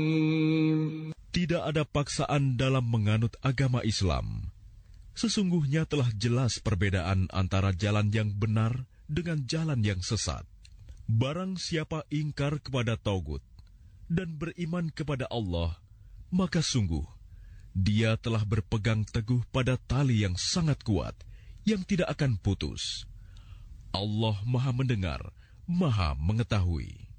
Tidak ada paksaan dalam menganut agama Islam. Sesungguhnya telah jelas perbedaan antara jalan yang benar dengan jalan yang sesat. Barang siapa ingkar kepada Taugut dan beriman kepada Allah, maka sungguh dia telah berpegang teguh pada tali yang sangat kuat, yang tidak akan putus. Allah Maha Mendengar, Maha Mengetahui.